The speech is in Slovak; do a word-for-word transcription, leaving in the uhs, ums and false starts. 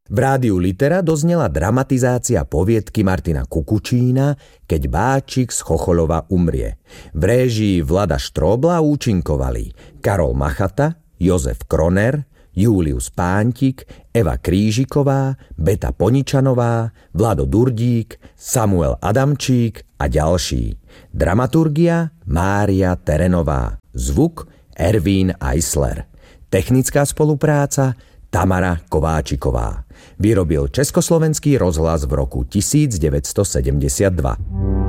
V rádiu Litera doznela dramatizácia poviedky Martina Kukučína Keď Báčik z Chocholova umrie. V réžii Vlada Štróbla účinkovali Karol Machata, Jozef Kroner, Julius Pántik, Eva Krížiková, Beta Poničanová, Vlado Durdík, Samuel Adamčík a ďalší. Dramaturgia Mária Terenová. Zvuk Ervín Eisler. Technická spolupráca Tamara Kováčiková. Vyrobil Československý rozhlas v roku devätnásťsedemdesiatdva.